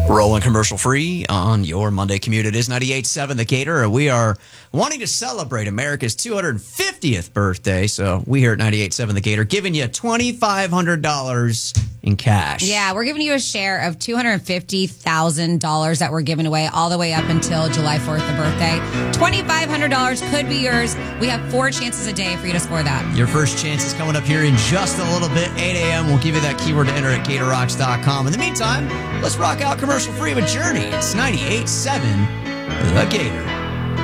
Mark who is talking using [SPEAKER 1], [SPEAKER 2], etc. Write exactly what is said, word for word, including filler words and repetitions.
[SPEAKER 1] Rolling commercial free on your Monday commute. It is ninety-eight point seven The Gator. We are wanting to celebrate America's two hundred fiftieth birthday. So we here at ninety-eight point seven The Gator giving you two thousand five hundred dollars in cash.
[SPEAKER 2] Yeah, we're giving you a share of two hundred fifty thousand dollars that we're giving away all the way up until July fourth, the birthday. two thousand five hundred dollars could be yours. We have four chances a day for you to score that.
[SPEAKER 1] Your first chance is coming up here in just a little bit. eight a.m. We'll give you that keyword to enter at gator rocks dot com. In the meantime, let's rock out commercial free with Journey. It's ninety-eight point seven The Gator.